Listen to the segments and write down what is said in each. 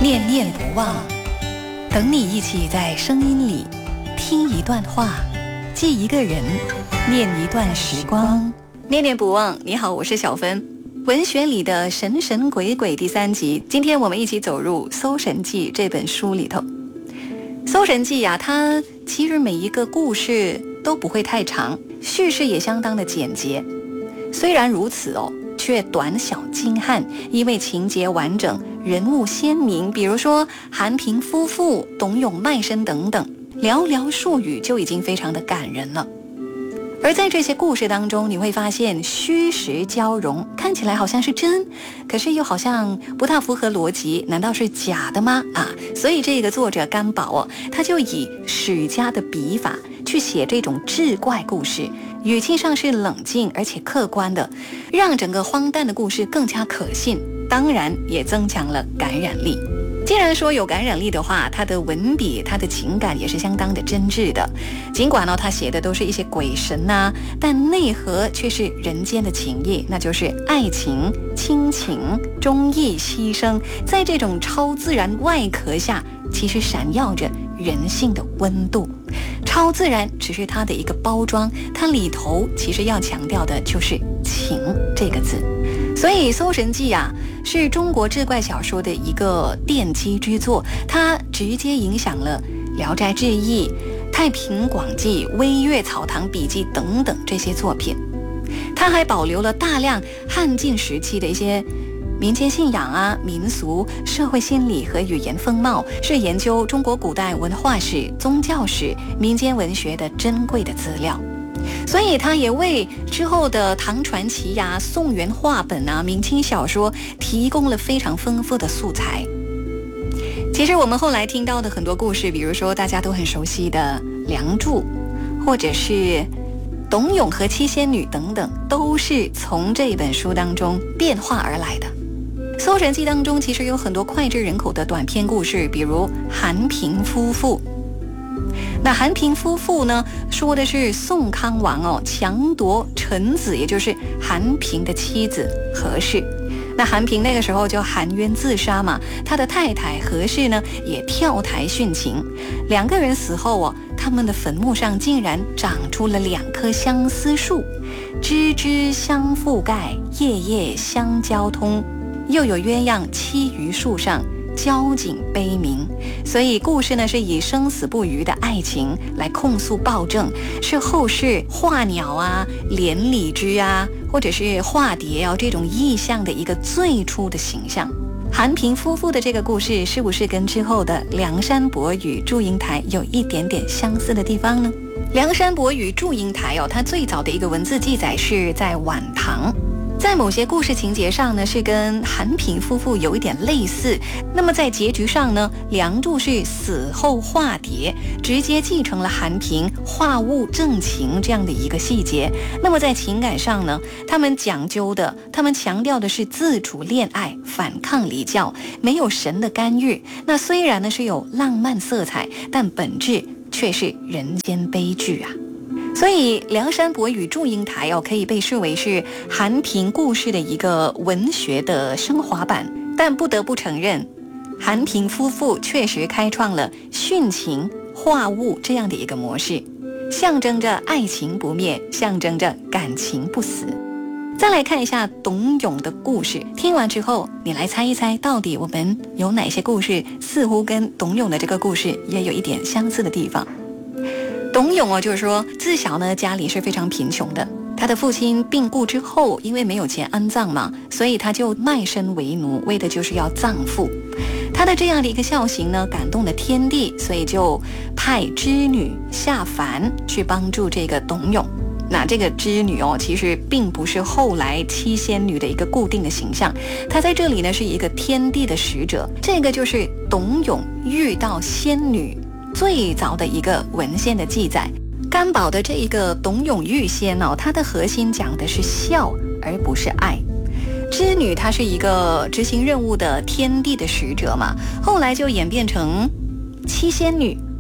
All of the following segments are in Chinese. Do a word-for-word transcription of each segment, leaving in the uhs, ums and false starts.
念念不忘，等你一起在声音里听一段话，记一个人，念一段时光。念念不忘，你好，我是小芬。文学里的神神鬼鬼第三集，今天我们一起走入《搜神记》这本书里头。《搜神记》呀，它其实每一个故事都不会太长，叙事也相当的简洁。虽然如此哦，却短小精悍，因为情节完整，人物鲜明。比如说韩平夫妇、董永卖身等等，寥寥数语就已经非常的感人了。而在这些故事当中，你会发现虚实交融，看起来好像是真，可是又好像不大符合逻辑，难道是假的吗？啊，所以这个作者甘宝哦，他就以史家的笔法去写这种志怪故事，语气上是冷静而且客观的，让整个荒诞的故事更加可信，当然也增强了感染力。既然说有感染力的话，他的文笔，他的情感也是相当的真挚的。尽管呢、哦，他写的都是一些鬼神啊，但内核却是人间的情谊，那就是爱情、亲情、忠义、牺牲，在这种超自然外壳下，其实闪耀着人性的温度。超自然只是它的一个包装，它里头其实要强调的就是情这个字。所以《搜神记》啊，是中国志怪小说的一个奠基之作，它直接影响了《聊斋志异》、《太平广记》、《微岳草堂笔记》等等这些作品。它还保留了大量汉晋时期的一些民间信仰啊、民俗、社会心理和语言风貌，是研究中国古代文化史、宗教史、民间文学的珍贵的资料。所以他也为之后的唐传奇呀、宋元话本啊、明清小说提供了非常丰富的素材。其实我们后来听到的很多故事，比如说大家都很熟悉的《梁祝》，或者是董永和七仙女等等，都是从这本书当中变化而来的。《搜神记》当中其实有很多脍炙人口的短篇故事，比如韩平夫妇。那韩平夫妇呢，说的是宋康王哦强夺臣子，也就是韩平的妻子何氏。那韩平那个时候就含冤自杀嘛，他的太太何氏呢也跳台殉情。两个人死后哦，他们的坟墓上竟然长出了两棵相思树，枝枝相覆盖，叶叶相交通，又有鸳鸯栖于树上，交颈悲鸣。所以故事呢是以生死不渝的爱情来控诉暴政，是后世画鸟啊、连理枝啊，或者是化蝶啊这种意象的一个最初的形象。韩平夫妇的这个故事是不是跟之后的梁山伯与祝英台有一点点相似的地方呢？梁山伯与祝英台哦，它最早的一个文字记载是在晚唐，在某些故事情节上呢，是跟韩平夫妇有一点类似。那么在结局上呢，梁祝是死后化蝶，直接继承了韩平化物正情这样的一个细节。那么在情感上呢，他们讲究的，他们强调的是自主恋爱，反抗离教，没有神的干预。那虽然呢是有浪漫色彩，但本质却是人间悲剧啊。所以梁山伯与祝英台哦，可以被视为是韩平故事的一个文学的升华版。但不得不承认，韩平夫妇确实开创了殉情化物这样的一个模式，象征着爱情不灭，象征着感情不死。再来看一下董永的故事，听完之后你来猜一猜，到底我们有哪些故事似乎跟董永的这个故事也有一点相似的地方。董永哦，就是说自小呢家里是非常贫穷的，他的父亲病故之后，因为没有钱安葬嘛，所以他就卖身为奴，为的就是要葬父。他的这样的一个孝行呢，感动了天地，所以就派织女下凡去帮助这个董永。那这个织女哦，其实并不是后来七仙女的一个固定的形象，她在这里呢是一个天地的使者。这个就是董永遇到仙女最早的一个文献的记载。甘宝的这一个董永遇仙哦，它的核心讲的是孝，而不是爱。织女她是一个执行任务的天地的使者嘛，后来就演变成七仙女。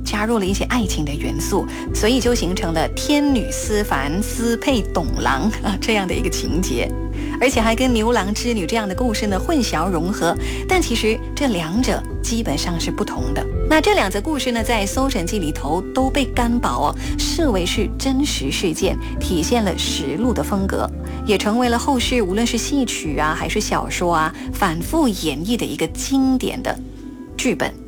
加入了一些爱情的元素，所以就形成了天女思凡私配董郎啊这样的一个情节，而且还跟牛郎织女这样的故事呢混淆融合，但其实这两者基本上是不同的。那这两则故事呢，在《搜神记》里头都被干宝哦视为是真实事件，体现了实录的风格，也成为了后世无论是戏曲啊还是小说啊反复演绎的一个经典的剧本。